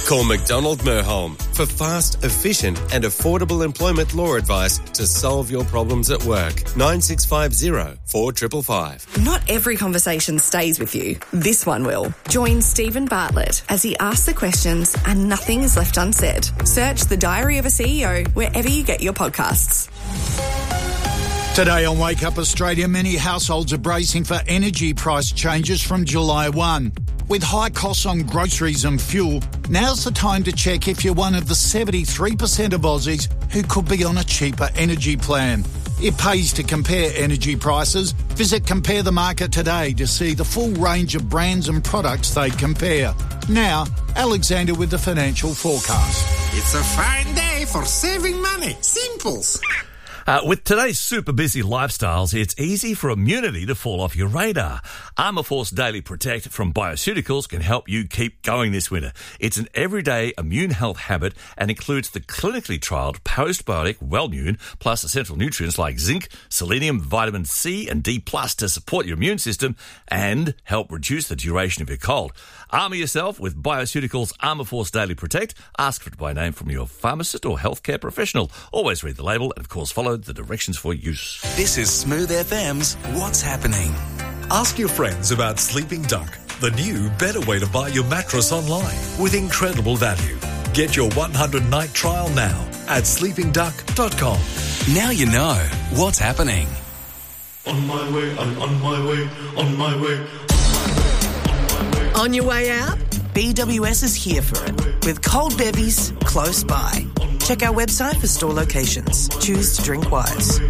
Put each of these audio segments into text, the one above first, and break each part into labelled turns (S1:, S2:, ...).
S1: Call McDonald Merholm for fast, efficient and affordable employment law advice to solve your problems at work. 9650 4555.
S2: Not every conversation stays with you. This one will. Join Stephen Bartlett as he asks the questions and nothing is left unsaid. Search The Diary of a CEO wherever you get your podcasts.
S3: Today on Wake Up Australia, many households are bracing for energy price changes from July 1. With high costs on groceries and fuel, now's the time to check if you're one of the 73% of Aussies who could be on a cheaper energy plan. It pays to compare energy prices. Visit Compare the Market today to see the full range of brands and products they compare. Now, Alexander with the financial forecast.
S4: It's a fine day for saving money. Simples.
S5: With today's super busy lifestyles, it's easy for immunity to fall off your radar. Armour Force Daily Protect from Bioceuticals can help you keep going this winter. It's an everyday immune health habit and includes the clinically trialled postbiotic Wellmune, plus essential nutrients like zinc, selenium, vitamin C and D+ to support your immune system and help reduce the duration of your cold. Armour yourself with Bioceuticals Armour Force Daily Protect. Ask for it by name from your pharmacist or healthcare professional. Always read the label and, of course, follow the directions for use.
S6: This is Smooth FM's What's Happening.
S7: Ask your friends about Sleeping Duck, the new, better way to buy your mattress online with incredible value. Get your 100-night trial now at sleepingduck.com.
S6: Now you know what's happening.
S8: On my way, I'm on my way, on my way.
S9: On your way out? BWS is here for it, with cold bevies close by. Check our website for store locations. Choose to drink wise.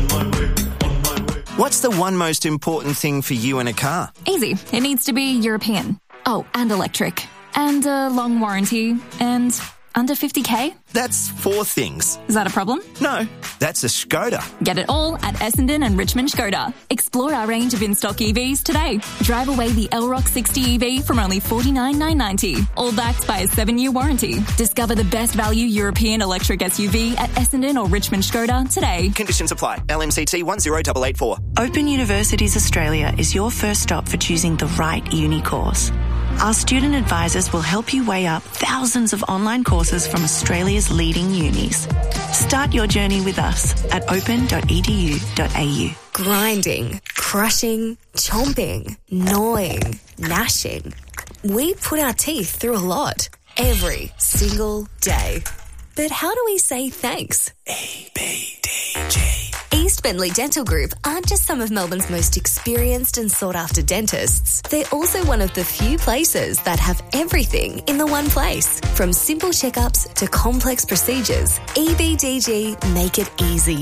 S10: What's the one most important thing for you in a car?
S11: Easy. It needs to be European. Oh, and electric. And a long warranty. And under 50k?
S10: That's 4 things.
S11: Is that a problem?
S10: No, that's a Skoda.
S11: Get it all at Essendon and Richmond Skoda. Explore our range of in-stock EVs today. Drive away the Elrock 60 EV from only $49,990. All backed by a 7-year warranty. Discover the best value European electric SUV at Essendon or Richmond Skoda today.
S10: Conditions apply. LMCT 10884.
S2: Open Universities Australia is your first stop for choosing the right uni course. Our student advisors will help you weigh up thousands of online courses from Australia's leading unis. Start your journey with us at open.edu.au. Grinding, crushing, chomping, gnawing, gnashing. We put our teeth through a lot every single day. But how do we say thanks? EBDG. East Bentley Dental Group aren't just some of Melbourne's most experienced and sought-after dentists. They're also one of the few places that have everything in the one place. From simple checkups to complex procedures, EBDG make it easy.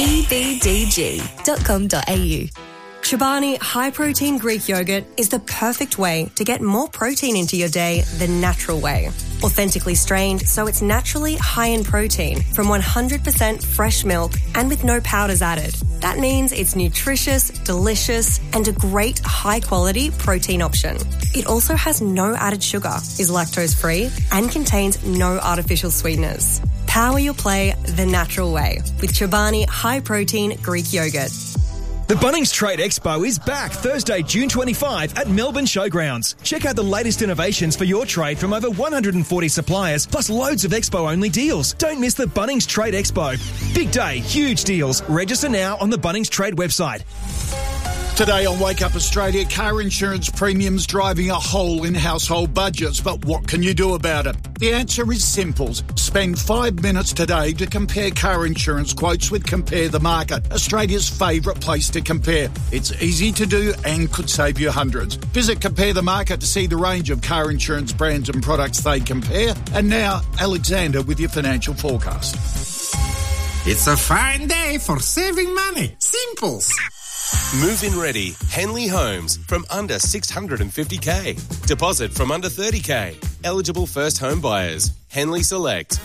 S2: ebdg.com.au.
S12: Chobani High Protein Greek Yogurt is the perfect way to get more protein into your day the natural way. Authentically strained, so it's naturally high in protein from 100% fresh milk and with no powders added. That means it's nutritious, delicious, and a great high-quality protein option. It also has no added sugar, is lactose-free, and contains no artificial sweeteners. Power your play the natural way with Chobani High Protein Greek Yogurt.
S13: The Bunnings Trade Expo is back Thursday, June 25 at Melbourne Showgrounds. Check out the latest innovations for your trade from over 140 suppliers, plus loads of Expo-only deals. Don't miss the Bunnings Trade Expo. Big day, huge deals. Register now on the Bunnings Trade website.
S3: Today on Wake Up Australia, car insurance premiums driving a hole in household budgets. But what can you do about it? The answer is simple. Spend 5 minutes today to compare car insurance quotes with Compare the Market, Australia's favourite place to compare. It's easy to do and could save you hundreds. Visit Compare the Market to see the range of car insurance brands and products they compare. And now, Alexander with your financial forecast.
S4: It's a fine day for saving money. Simples.
S1: Move-in ready, Henley Homes from under 650k. Deposit from under 30k. Eligible first home buyers. Henley Select,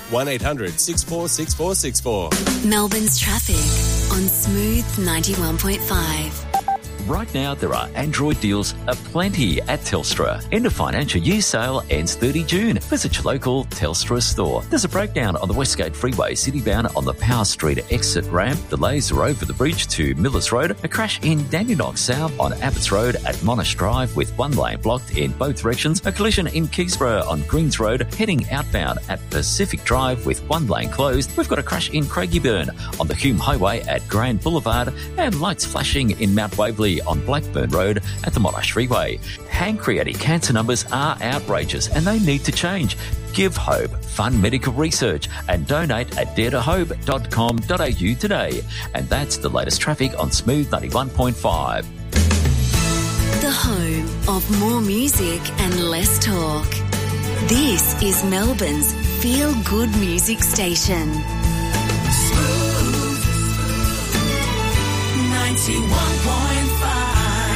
S1: 1800 646464.
S14: Melbourne's traffic on Smooth 91.5. Right now, there are Android deals aplenty at Telstra. End of financial year sale ends 30 June. Visit your local Telstra store. There's a breakdown on the Westgate Freeway citybound on the Power Street exit ramp. Delays are over the bridge to Millers Road. A crash in Dandenong South on Abbots Road at Monash Drive with one lane blocked in both directions. A collision in Keysborough on Greens Road heading outbound at Pacific Drive with one lane closed. We've got a crash in Craigieburn on the Hume Highway at Grand Boulevard and lights flashing in Mount Waverley on Blackburn Road at the Monash Freeway. Pancreatic cancer numbers are outrageous and they need to change. Give hope, fund medical research and donate at daretohope.com.au today. And that's the latest traffic on Smooth 91.5.
S15: The home of more music and less talk. This is Melbourne's feel-good music station. Smooth 91.5.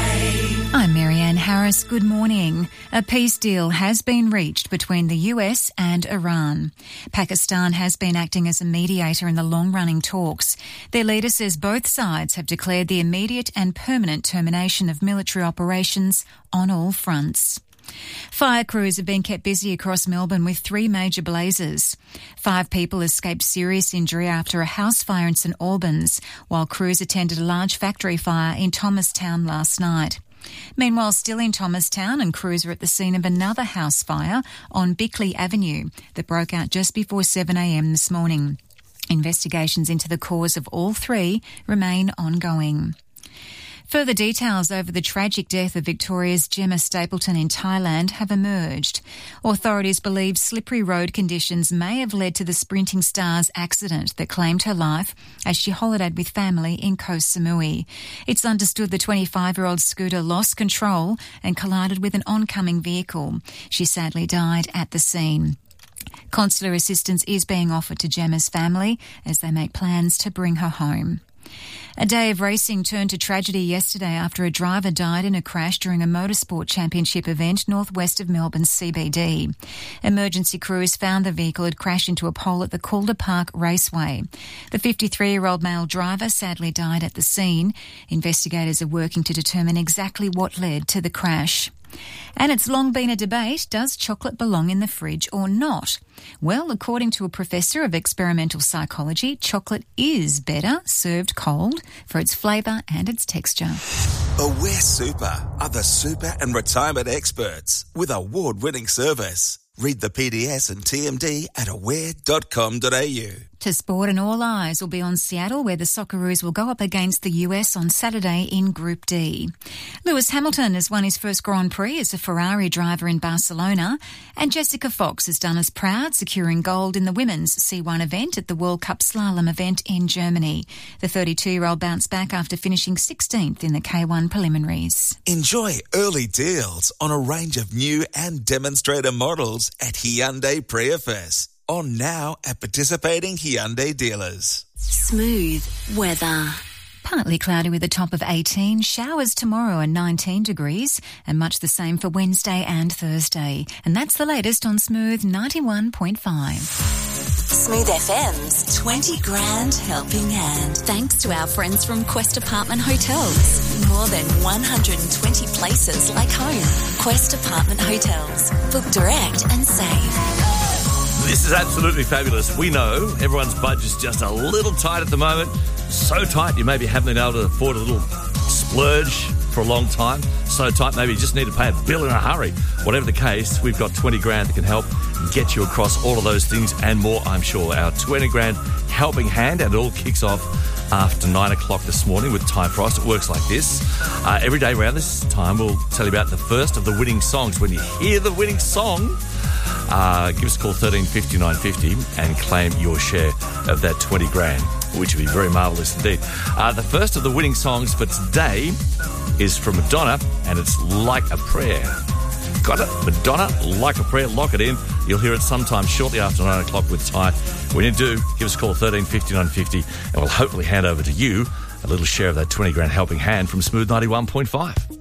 S16: I'm Marianne Harris. Good morning. A peace deal has been reached between the US and Iran. Pakistan has been acting as a mediator in the long-running talks. Their leader says both sides have declared the immediate and permanent termination of military operations on all fronts. Fire crews have been kept busy across Melbourne with 3 major blazes. 5 people escaped serious injury after a house fire in St Albans, while crews attended a large factory fire in Thomastown last night. Meanwhile, still in Thomastown, and crews are at the scene of another house fire on Bickley Avenue that broke out just before 7 a.m. this morning. Investigations into the cause of all 3 remain ongoing. Further details over the tragic death of Victoria's Gemma Stapleton in Thailand have emerged. Authorities believe slippery road conditions may have led to the sprinting star's accident that claimed her life as she holidayed with family in Koh Samui. It's understood the 25-year-old scooter lost control and collided with an oncoming vehicle. She sadly died at the scene. Consular assistance is being offered to Gemma's family as they make plans to bring her home. A day of racing turned to tragedy yesterday after a driver died in a crash during a motorsport championship event northwest of Melbourne's CBD. Emergency crews found the vehicle had crashed into a pole at the Calder Park Raceway. The 53-year-old male driver sadly died at the scene. Investigators are working to determine exactly what led to the crash. And it's long been a debate, does chocolate belong in the fridge or not? Well, according to a professor of experimental psychology, chocolate is better served cold for its flavour and its texture.
S6: Aware Super are the super and retirement experts with award-winning service. Read the PDS and TMD at aware.com.au.
S16: To sport, and all eyes will be on Seattle, where the Socceroos will go up against the US on Saturday in Group D. Lewis Hamilton has won his first Grand Prix as a Ferrari driver in Barcelona, and Jessica Fox has done us proud, securing gold in the women's C1 event at the World Cup Slalom event in Germany. The 32-year-old bounced back after finishing 16th in the K1 preliminaries.
S6: Enjoy early deals on a range of new and demonstrator models at Hyundai Prius. On now at participating Hyundai dealers.
S15: Smooth weather.
S16: Partly cloudy with a top of 18. Showers tomorrow and 19 degrees, and much the same for Wednesday and Thursday. And that's the latest on Smooth 91.5.
S15: Smooth FM's 20 grand helping hand. Thanks to our friends from Quest Apartment Hotels. More than 120 places like home. Quest Apartment Hotels. Book direct and save.
S5: This is absolutely fabulous. We know everyone's budget's just a little tight at the moment. So tight you maybe haven't been able to afford a little splurge for a long time. So tight maybe you just need to pay a bill in a hurry. Whatever the case, we've got 20 grand that can help get you across all of those things and more, I'm sure. Our 20 grand helping hand, and it all kicks off after 9 o'clock this morning with Ty Frost. It works like this. Every day around this time, we'll tell you about the first of the winning songs. When you hear the winning song, give us a call 1350 950 and claim your share of that 20 grand, which would be very marvellous indeed. The first of the winning songs for today is from Madonna, and it's Like a Prayer. Got it? Madonna, Like a Prayer. Lock it in. You'll hear it sometime shortly after 9 o'clock with Ty. When you do, give us a call 1350 950 and we'll hopefully hand over to you a little share of that 20 grand helping hand from Smooth 91.5.